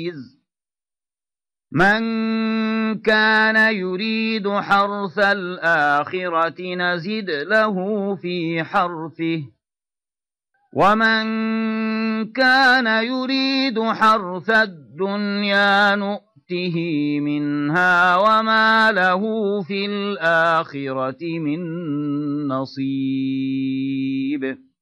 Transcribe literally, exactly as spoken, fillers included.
عزيز من كان يريد حرث الآخرة نزد له في حرثه ومن كان يريد حرث الدنيا نؤته منها وما له في الآخرة من نصيب